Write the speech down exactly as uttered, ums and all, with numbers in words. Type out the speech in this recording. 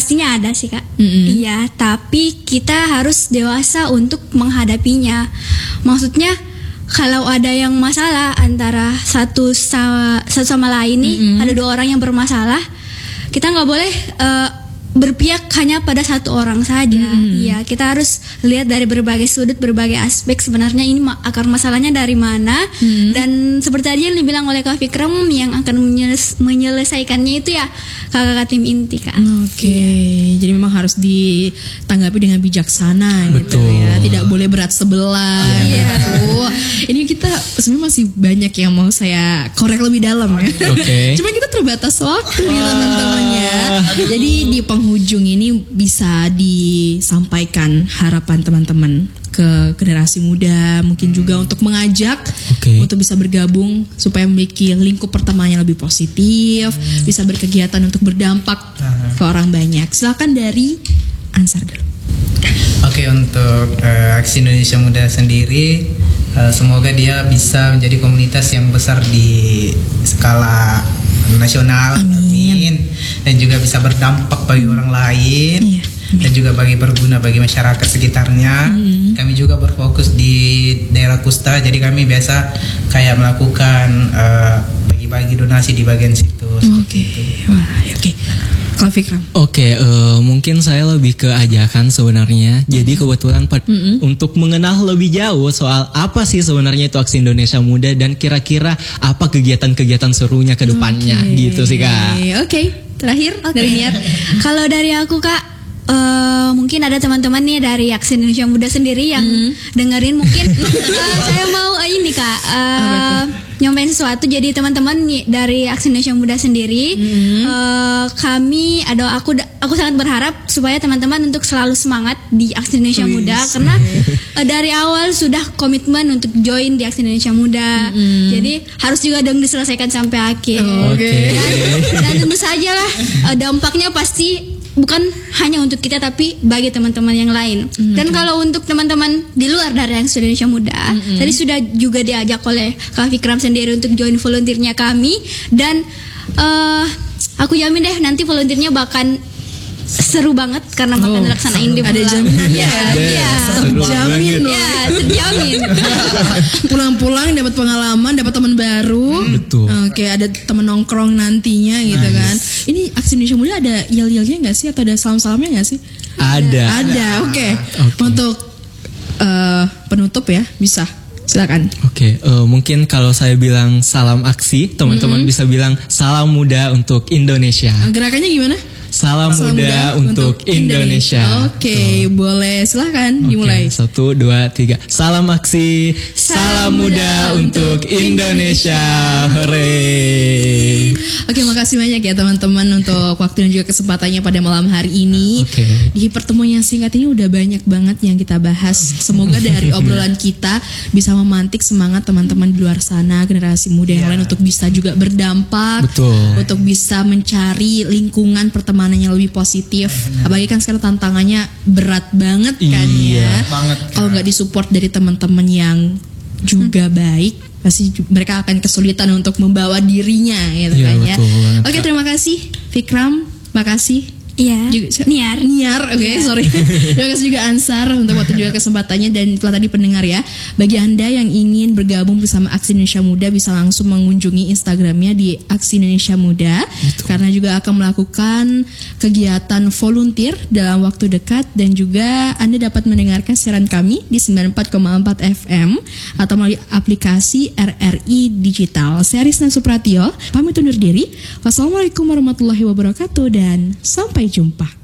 pastinya ada sih Kak. Mm-mm. Iya, tapi kita harus dewasa untuk menghadapinya. Maksudnya kalau ada yang masalah antara satu sama, satu sama lain nih, Mm-mm. ada dua orang yang bermasalah, kita nggak boleh uh, berpihak hanya pada satu orang saja. Iya, kita harus lihat dari berbagai sudut, berbagai aspek sebenarnya ini ma- akar masalahnya dari mana. Mm. Dan seperti tadi yang dibilang oleh Kak Fikram, yang akan menyeles- menyelesaikannya itu ya kakak tim inti Kak. Oke, jadi memang harus ditanggapi dengan bijaksana gitu Betul. ya. Tidak boleh berat sebelah. Iya. Gitu. Ini kita sebenarnya masih banyak yang mau saya korek lebih dalam ya. Oke. Cuma kita terbatas waktu nih teman-teman ya. Jadi di penghujung ini bisa disampaikan harapan teman-teman ke generasi muda, mungkin juga untuk mengajak Oke. untuk bisa bergabung supaya memiliki lingkup pertemanan yang lebih positif, bisa berkegiatan untuk berdampak ke orang banyak. Silakan dari Ansar dulu. Oke, untuk eh, Aksi Indonesia Muda sendiri, eh, semoga dia bisa menjadi komunitas yang besar di skala nasional, amin. Dan juga bisa berdampak bagi orang lain, Iya, dan juga bagi berguna bagi masyarakat sekitarnya. Kami juga berfokus di daerah Kusta, jadi kami biasa kayak melakukan eh, bagi-bagi donasi di bagian situ. Oke, wah, oke. Kalau Fikram. Oke, eh, mungkin saya lebih ke ajakan sebenarnya. Jadi kebetulan pa- untuk mengenal lebih jauh soal apa sih sebenarnya itu Aksi Indonesia Muda dan kira-kira apa kegiatan-kegiatan serunya ke depannya gitu sih Kak. Oke, terakhir dari Niat. Kalau dari aku Kak, eh, mungkin ada teman-teman nih dari Aksi Indonesia Muda sendiri yang dengerin mungkin eh, saya mau eh, ini Kak eh, nyampein sesuatu. Jadi teman-teman nih dari Aksi Indonesia Muda sendiri, eh, kami ada aku aku sangat berharap supaya teman-teman untuk selalu semangat di Aksi Indonesia Muda karena eh, dari awal sudah komitmen untuk join di Aksi Indonesia Muda. Jadi harus juga dong diselesaikan sampai akhir. Oke. Dan, dan tentu saja lah eh, dampaknya pasti bukan hanya untuk kita tapi bagi teman-teman yang lain. Dan kalau untuk teman-teman di luar dari Aksi Indonesia Muda, tadi sudah juga diajak oleh Kak Fikram sendiri untuk join volunteernya kami, dan eh, aku jamin deh nanti volunteernya bahkan seru banget karena bakal Oh, dilaksanain di ada bulan. jaminannya Iya, ya? iya. Terjamin loh. Iya, terjamin. Pulang-pulang dapat pengalaman, dapat teman baru. Betul. Oke, ada teman nongkrong nantinya gitu kan. Ini Aksi Indonesia Muda ada yel-yelnya nggak sih atau ada salam-salamnya nggak sih? Ada. Ada. Oke. Oke. Untuk eh, penutup ya, bisa. Silakan. Oke, eh, mungkin kalau saya bilang salam aksi, teman-teman bisa bilang salam muda untuk Indonesia. Gerakannya gimana? Salam, Salam muda, untuk Indonesia. Oke, boleh. Silakan Oke, dimulai. satu, dua, tiga. Salam aksi, salam muda untuk Indonesia. Hore. Oke, makasih banyak ya teman-teman untuk waktu dan juga kesempatannya pada malam hari ini. Oke. Di pertemuan yang singkat ini udah banyak banget yang kita bahas. Semoga dari obrolan kita bisa memantik semangat teman-teman di luar sana, generasi muda yang lain untuk bisa juga berdampak, Betul. untuk bisa mencari lingkungan pertemanan yang lebih positif. Apalagi kan sekarang tantangannya berat banget kan Iya, ya. banget. Kalau nggak disupport dari teman-teman yang juga baik, pasti ju- mereka akan kesulitan untuk membawa dirinya gitu Iya, kan ya. betul banget, Oke, Kak. terima kasih Fikram, makasih. Iya. Juga- Niar. Niar, oke, sorry. Terima kasih juga Ansar untuk waktu juga kesempatannya, dan itulah tadi pendengar ya. Bagi Anda yang ingin bergabung bersama Aksi Indonesia Muda bisa langsung mengunjungi Instagramnya di Aksi Indonesia Muda, karena juga akan melakukan kegiatan volunteer dalam waktu dekat, dan juga Anda dapat mendengarkan siaran kami di sembilan puluh empat koma empat F M atau melalui aplikasi R R I Digital. Saya Risna Supratio, pamit undur diri. Wassalamualaikum warahmatullahi wabarakatuh dan sampai jumpa.